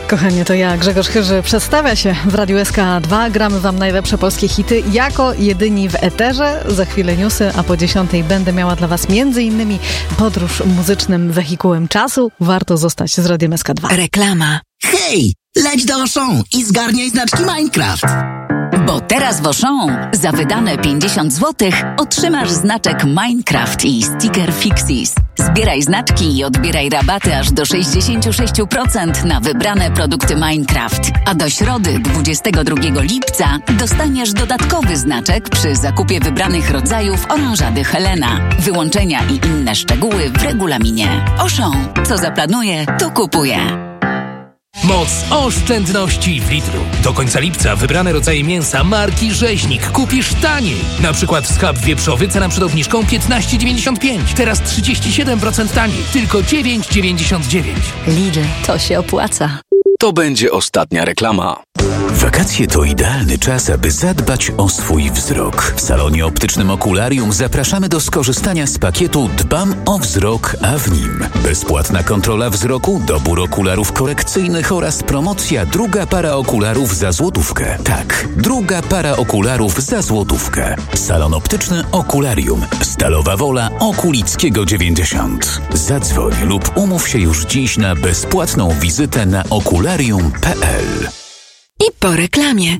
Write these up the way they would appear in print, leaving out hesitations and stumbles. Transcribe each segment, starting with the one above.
Kochanie, to ja, Grzegorz Chyży, przedstawia się w Radiu SK2. Gramy wam najlepsze polskie hity jako jedyni w eterze. Za chwilę newsy, a po 10 będę miała dla was m.in. podróż muzycznym wehikułem czasu. Warto zostać z Radiem SK2. Reklama. Hej, leć do Auchan i zgarniaj znaczki Minecraft. Bo teraz w Auchan za wydane 50 zł otrzymasz znaczek Minecraft i sticker Fixis. Zbieraj znaczki i odbieraj rabaty aż do 66% na wybrane produkty Minecraft. A do środy 22 lipca dostaniesz dodatkowy znaczek przy zakupie wybranych rodzajów oranżady Helena. Wyłączenia i inne szczegóły w regulaminie. Auchan. Co zaplanuje, to kupuje. Moc oszczędności w Lidlu. Do końca lipca wybrane rodzaje mięsa marki Rzeźnik kupisz taniej. Na przykład schab wieprzowy, cena przed obniżką 15,95. Teraz 37% taniej. Tylko 9,99. Lidl, to się opłaca. To będzie ostatnia reklama. Wakacje to idealny czas, aby zadbać o swój wzrok. W salonie optycznym Okularium zapraszamy do skorzystania z pakietu Dbam o wzrok, a w nim bezpłatna kontrola wzroku, dobór okularów korekcyjnych oraz promocja druga para okularów za złotówkę. Tak, druga para okularów za złotówkę. Salon optyczny Okularium. Stalowa Wola, Okulickiego 90. Zadzwoń lub umów się już dziś na bezpłatną wizytę na okularium.pl. I po reklamie.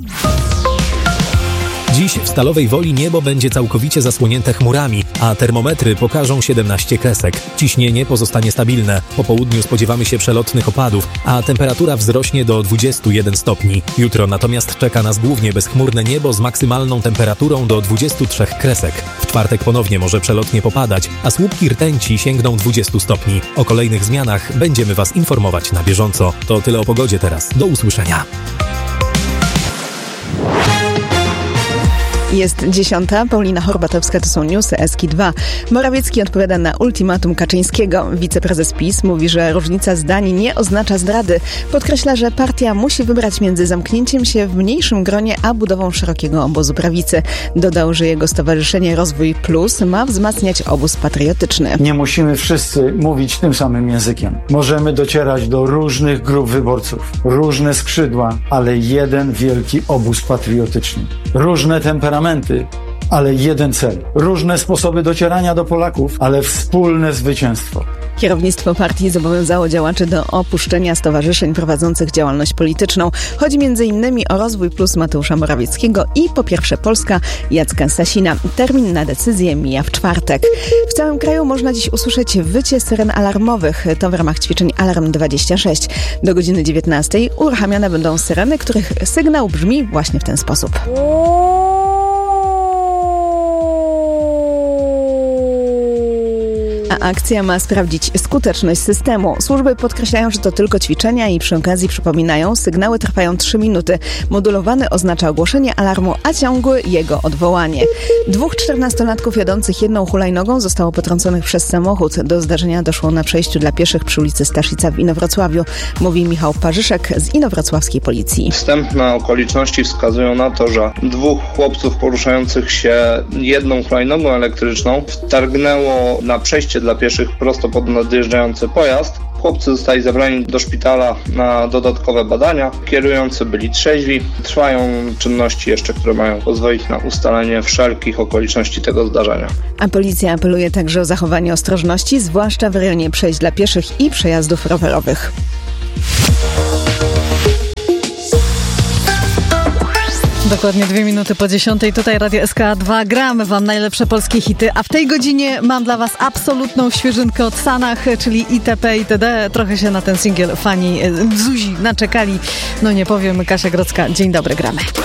Dziś w Stalowej Woli niebo będzie całkowicie zasłonięte chmurami, a termometry pokażą 17 kresek. Ciśnienie pozostanie stabilne. Po południu spodziewamy się przelotnych opadów, a temperatura wzrośnie do 21 stopni. Jutro natomiast czeka nas głównie bezchmurne niebo z maksymalną temperaturą do 23 kresek. W czwartek ponownie może przelotnie popadać, a słupki rtęci sięgną 20 stopni. O kolejnych zmianach będziemy was informować na bieżąco. To tyle o pogodzie teraz. Do usłyszenia. Jest 10. Paulina Horbatowska, to są newsy SK2. Morawiecki odpowiada na ultimatum Kaczyńskiego. Wiceprezes PiS mówi, że różnica zdań nie oznacza zdrady. Podkreśla, że partia musi wybrać między zamknięciem się w mniejszym gronie, a budową szerokiego obozu prawicy. Dodał, że jego stowarzyszenie Rozwój Plus ma wzmacniać obóz patriotyczny. Nie musimy wszyscy mówić tym samym językiem. Możemy docierać do różnych grup wyborców, różne skrzydła, ale jeden wielki obóz patriotyczny. Różne temperamenty, ale jeden cel. Różne sposoby docierania do Polaków, ale wspólne zwycięstwo. Kierownictwo partii zobowiązało działaczy do opuszczenia stowarzyszeń prowadzących działalność polityczną. Chodzi m.in. o Rozwój Plus Mateusza Morawieckiego i Po Pierwsze Polska Jacka Sasina. Termin na decyzję mija w czwartek. W całym kraju można dziś usłyszeć wycie syren alarmowych. To w ramach ćwiczeń Alarm 26. Do godziny 19 uruchamiane będą syreny, których sygnał brzmi właśnie w ten sposób. A akcja ma sprawdzić skuteczność systemu. Służby podkreślają, że to tylko ćwiczenia i przy okazji przypominają, sygnały trwają 3 minuty. Modulowany oznacza ogłoszenie alarmu, a ciągły jego odwołanie. 2 14-latków jadących jedną hulajnogą zostało potrąconych przez samochód. Do zdarzenia doszło na przejściu dla pieszych przy ulicy Staszica w Inowrocławiu, mówi Michał Parzyszek z inowrocławskiej policji. Wstępne okoliczności wskazują na to, że 2 chłopców poruszających się jedną hulajnogą elektryczną wtargnęło na przejście dla pieszych prosto pod nadjeżdżający pojazd. Chłopcy zostali zabrani do szpitala na dodatkowe badania. Kierujący byli trzeźwi. Trwają czynności jeszcze, które mają pozwolić na ustalenie wszelkich okoliczności tego zdarzenia. A policja apeluje także o zachowanie ostrożności, zwłaszcza w rejonie przejść dla pieszych i przejazdów rowerowych. Dokładnie 2 minuty po 10. Tutaj Radio SK2. Gramy wam najlepsze polskie hity, a w tej godzinie mam dla was absolutną świeżynkę od Sanach, czyli ITP, itd. Trochę się na ten singiel fani Zuzi naczekali. No nie powiem, Kasia Grodzka. Dzień dobry, gramy.